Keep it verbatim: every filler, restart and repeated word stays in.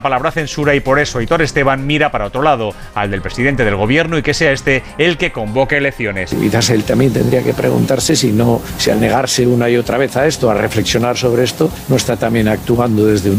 Palabra censura, y por eso Aitor Esteban mira para otro lado, al del presidente del gobierno, y que sea este el que convoque elecciones. Quizás él también tendría que preguntarse si no, si al negarse una y otra vez a esto, a reflexionar sobre esto, no está también actuando desde un